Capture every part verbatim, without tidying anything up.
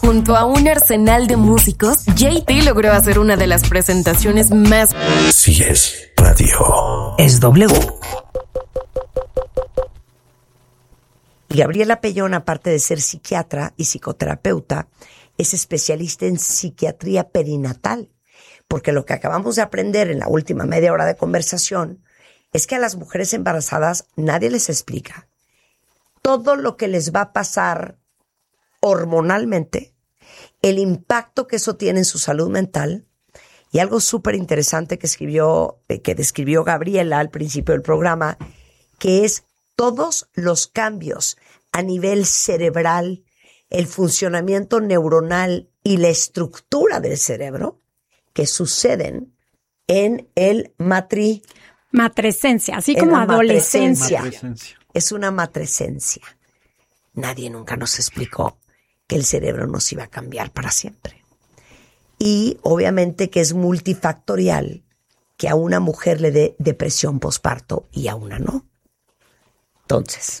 Junto a un arsenal de músicos, J T logró hacer una de las presentaciones más... Sí es radio. Es W. Y Gabriela Pellón, aparte de ser psiquiatra y psicoterapeuta, es especialista en psiquiatría perinatal. Porque lo que acabamos de aprender en la última media hora de conversación es que a las mujeres embarazadas nadie les explica todo lo que les va a pasar hormonalmente, el impacto que eso tiene en su salud mental, y algo súper interesante que escribió, que describió Gabriela al principio del programa, que es todos los cambios a nivel cerebral, el funcionamiento neuronal y la estructura del cerebro que suceden en el matri... Matrescencia, así como adolescencia. Matrescencia. Es una matrescencia. Nadie nunca nos explicó que el cerebro nos iba a cambiar para siempre. Y obviamente que es multifactorial que a una mujer le dé depresión posparto y a una no. Entonces,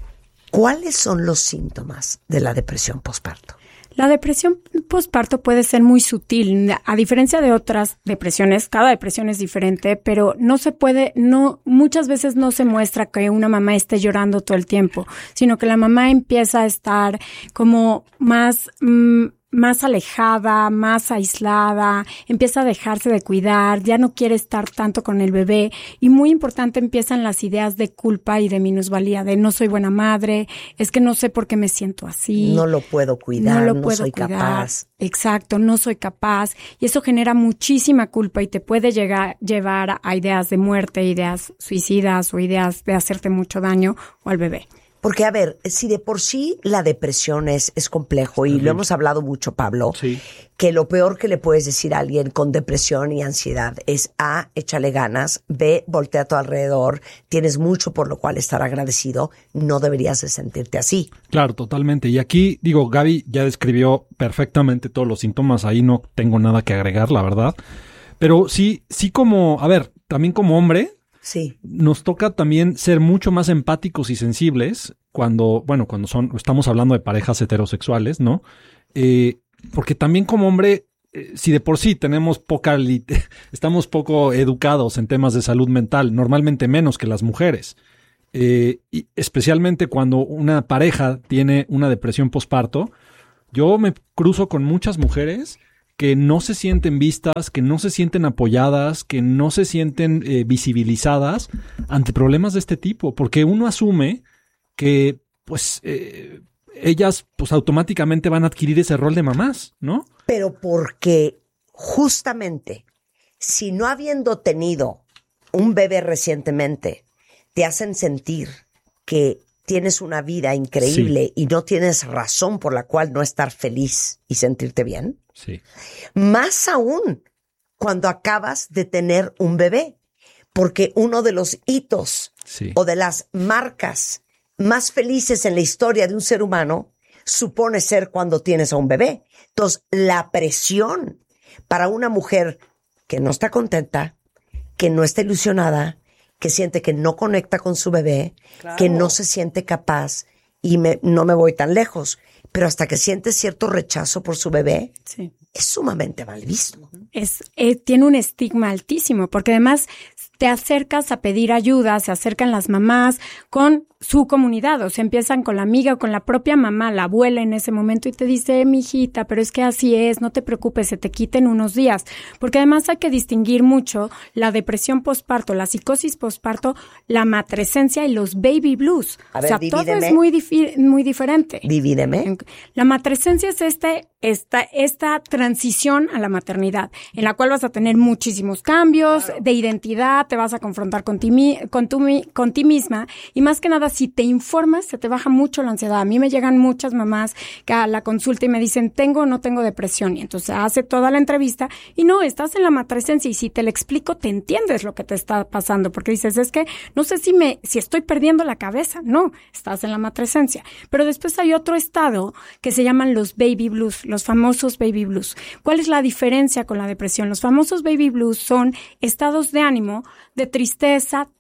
¿cuáles son los síntomas de la depresión posparto? La depresión posparto puede ser muy sutil. A diferencia de otras depresiones, cada depresión es diferente, pero no se puede, no, muchas veces no se muestra que una mamá esté llorando todo el tiempo, sino que la mamá empieza a estar como más, mmm, más alejada, más aislada, empieza a dejarse de cuidar, ya no quiere estar tanto con el bebé, y muy importante empiezan las ideas de culpa y de minusvalía, de no soy buena madre, es que no sé por qué me siento así. No lo puedo cuidar, no, lo no puedo soy cuidar. capaz. Exacto, no soy capaz, y eso genera muchísima culpa y te puede llegar, llevar a ideas de muerte, ideas suicidas o ideas de hacerte mucho daño o al bebé. Porque, a ver, si de por sí la depresión es, es complejo, y lo hemos hablado mucho, Pablo, sí. que lo peor que le puedes decir a alguien con depresión y ansiedad es A, échale ganas, B, voltea a tu alrededor, tienes mucho por lo cual estar agradecido, no deberías de sentirte así. Claro, totalmente. Y aquí, digo, Gaby ya describió perfectamente todos los síntomas, ahí no tengo nada que agregar, la verdad. Pero sí, sí como, a ver, también como hombre... Sí. Nos toca también ser mucho más empáticos y sensibles cuando, bueno, cuando son, estamos hablando de parejas heterosexuales, ¿no? Eh, porque también como hombre, eh, si de por sí tenemos poca, lit- estamos poco educados en temas de salud mental, normalmente menos que las mujeres, eh, y especialmente cuando una pareja tiene una depresión posparto, yo me cruzo con muchas mujeres que no se sienten vistas, que no se sienten apoyadas, que no se sienten eh, visibilizadas ante problemas de este tipo, porque uno asume que pues eh, ellas pues automáticamente van a adquirir ese rol de mamás, ¿no? Pero porque justamente si no habiendo tenido un bebé recientemente te hacen sentir que tienes una vida increíble, sí, y no tienes razón por la cual no estar feliz y sentirte bien. Sí. Más aún cuando acabas de tener un bebé, porque uno de los hitos, sí, o de las marcas más felices en la historia de un ser humano supone ser cuando tienes a un bebé. Entonces, la presión para una mujer que no está contenta, que no está ilusionada, que siente que no conecta con su bebé, claro, que no se siente capaz, y me, no me voy tan lejos, pero hasta que siente cierto rechazo por su bebé, sí, es sumamente mal visto. Es, eh, tiene un estigma altísimo, porque además te acercas a pedir ayuda, se acercan las mamás con su comunidad, o sea, empiezan con la amiga o con la propia mamá, la abuela en ese momento, y te dice, mi hijita, pero es que así es, no te preocupes, se te quiten unos días. Porque además hay que distinguir mucho la depresión posparto, la psicosis posparto, la matrescencia y los baby blues. A ver, o sea, divídeme. Todo es muy, difi- muy diferente. Divídeme. La matrescencia es este, esta, esta transición a la maternidad, en la cual vas a tener muchísimos cambios, claro, de identidad, te vas a confrontar con ti, con, tu, con ti misma, y más que nada, si te informas, se te baja mucho la ansiedad. A mí me llegan muchas mamás que a la consulta y me dicen, tengo o no tengo depresión, y entonces hace toda la entrevista, y no, estás en la matrescencia, y si te lo explico, te entiendes lo que te está pasando, porque dices, es que no sé si me, si estoy perdiendo la cabeza. No, estás en la matrescencia. Pero después hay otro estado que se llaman los baby blues, los famosos baby blues. ¿Cuál es la diferencia con la depresión? Los famosos baby blues son estados de ánimo de tristeza,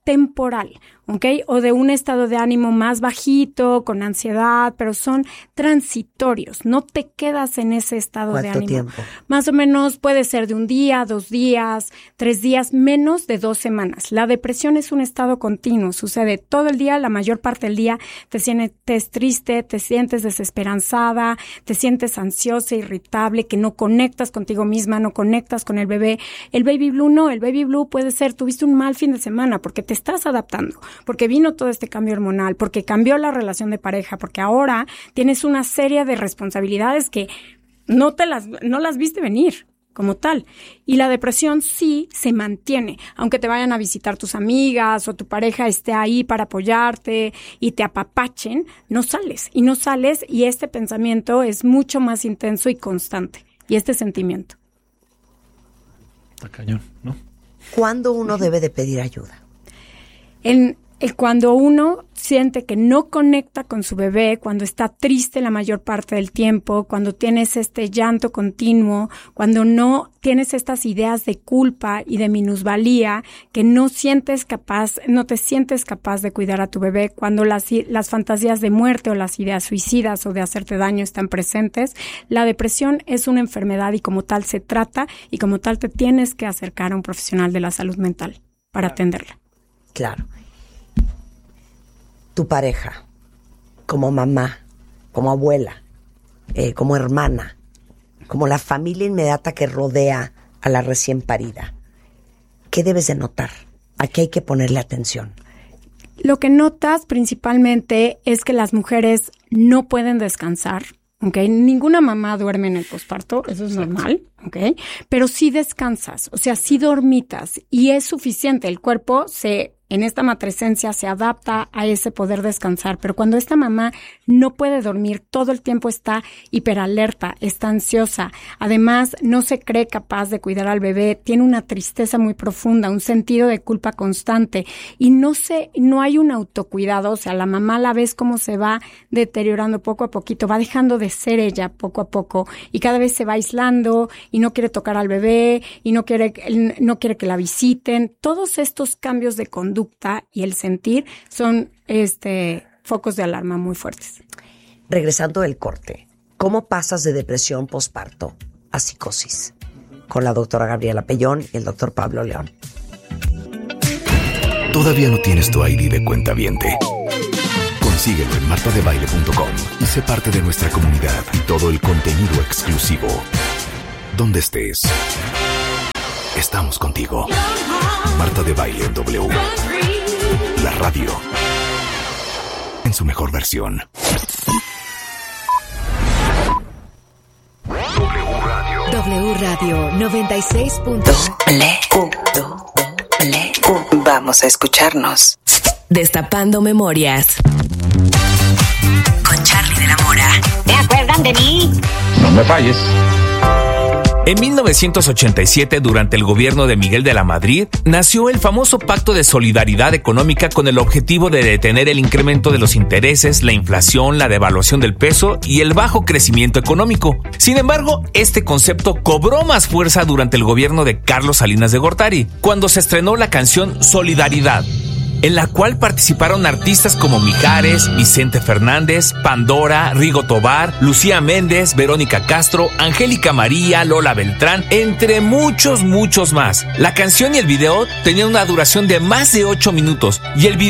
temporal, ¿ok? O de un estado de ánimo más bajito, con ansiedad, pero son transitorios. No te quedas en ese estado de ánimo. ¿Cuánto tiempo? Más o menos puede ser de un día, dos días, tres días, menos de dos semanas. La depresión es un estado continuo. Sucede todo el día, la mayor parte del día. Te sientes triste, te sientes desesperanzada, te sientes ansiosa, irritable, que no conectas contigo misma, no conectas con el bebé. El baby blue no. El baby blue puede ser, tuviste un mal fin de semana porque te estás adaptando, porque vino todo este cambio hormonal, porque cambió la relación de pareja, porque ahora tienes una serie de responsabilidades que no te las, no las viste venir como tal. Y la depresión sí se mantiene, aunque te vayan a visitar tus amigas o tu pareja esté ahí para apoyarte y te apapachen, no sales y no sales y este pensamiento es mucho más intenso y constante. Y este sentimiento. Está cañón, ¿no? ¿Cuándo uno debe de pedir ayuda? En, en cuando uno siente que no conecta con su bebé, cuando está triste la mayor parte del tiempo, cuando tienes este llanto continuo, cuando no tienes estas ideas de culpa y de minusvalía, que no sientes capaz, no te sientes capaz de cuidar a tu bebé, cuando las, las fantasías de muerte o las ideas suicidas o de hacerte daño están presentes, la depresión es una enfermedad y como tal se trata y como tal te tienes que acercar a un profesional de la salud mental para atenderla. Claro. Tu pareja, como mamá, como abuela, eh, como hermana, como la familia inmediata que rodea a la recién parida, ¿qué debes de notar? ¿A qué hay que ponerle atención? Lo que notas principalmente es que las mujeres no pueden descansar. Okay, ninguna mamá duerme en el posparto, eso es normal, okay, pero sí descansas, o sea, sí dormitas y es suficiente, el cuerpo se, en esta matrescencia se adapta a ese poder descansar, pero cuando esta mamá no puede dormir, todo el tiempo está hiperalerta, está ansiosa, además no se cree capaz de cuidar al bebé, tiene una tristeza muy profunda, un sentido de culpa constante y no se, no hay un autocuidado, o sea, la mamá la ves cómo se va deteriorando poco a poquito, va dejando de ser ella poco a poco y cada vez se va aislando y no quiere tocar al bebé y no quiere, no quiere que la visiten. Todos estos cambios de conducta y el sentir son este focos de alarma muy fuertes. Regresando del corte, ¿cómo pasas de depresión posparto a psicosis? Con la doctora Gabriela Pellón y el doctor Pablo León. ¿Todavía no tienes tu I D de cuentaviente? Consíguelo en marta de baile punto com y sé parte de nuestra comunidad y todo el contenido exclusivo. Donde estés, estamos contigo. Marta de Baile en W. La radio en su mejor versión. W Radio noventa y seis punto uno. Vamos a escucharnos. Destapando memorias. Con Charly de la Mora. ¿Se acuerdan de mí? No me falles. En mil novecientos ochenta y siete, durante el gobierno de Miguel de la Madrid, nació el famoso Pacto de Solidaridad Económica con el objetivo de detener el incremento de los intereses, la inflación, la devaluación del peso y el bajo crecimiento económico. Sin embargo, este concepto cobró más fuerza durante el gobierno de Carlos Salinas de Gortari, cuando se estrenó la canción Solidaridad, en la cual participaron artistas como Mijares, Vicente Fernández, Pandora, Rigo Tobar, Lucía Méndez, Verónica Castro, Angélica María, Lola Beltrán, entre muchos, muchos más. La canción y el video tenían una duración de más de ocho minutos y el video